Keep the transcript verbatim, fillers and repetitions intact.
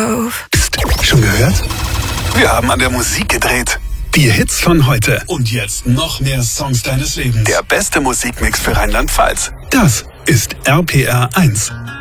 stove. Psst, schon gehört? Wir haben an der Musik gedreht. Die Hits von heute. Und jetzt noch mehr Songs deines Lebens. Der beste Musikmix für Rheinland-Pfalz. Das ist R P R eins.